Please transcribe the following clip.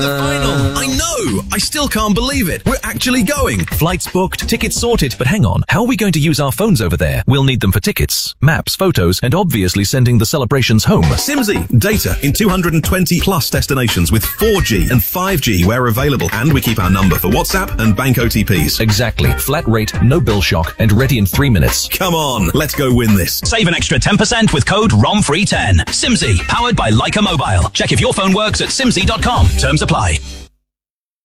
The final! I know! I still can't believe it. We're actually going. Flights booked, tickets sorted. But hang on, how are we going to use our phones over there? We'll need them for tickets, maps, photos, and obviously sending the celebrations home. Simsy. Data in 220 plus destinations with 4G and 5G where available. And we keep our number for WhatsApp and bank OTPs. Exactly. Flat rate, no bill shock, and ready in 3 minutes. Come on, let's go win this. Save an extra 10% with code ROMFREE10. Simsy, powered by Leica Mobile. Check if your phone works at simsy.com. Terms apply.